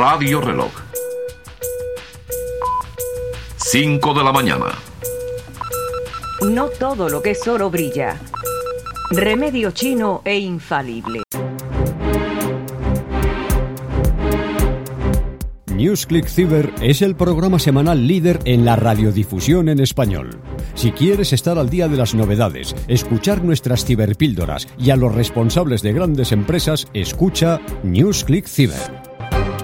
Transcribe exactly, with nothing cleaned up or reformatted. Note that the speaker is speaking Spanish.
Radio Reloj. cinco de la mañana. No todo lo que es oro brilla. Remedio chino e infalible. NewsClick Cyber es el programa semanal líder en la radiodifusión en español. Si quieres estar al día de las novedades, escuchar nuestras ciberpíldoras y a los responsables de grandes empresas, escucha NewsClick Cyber.